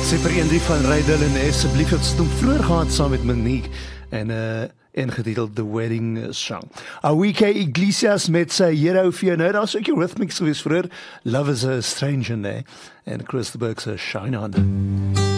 Super 1-3 van Ray Dillon, asseblief het stom vroeër gehad saam met Monique en getiteld The Wedding Song. Awike Iglesias met sy Here Hou Vir Jou. Nou, daar is ook die Rhythmics gewees vroeër, Love is a Stranger, nee, en Chris de Burgh se Shine On.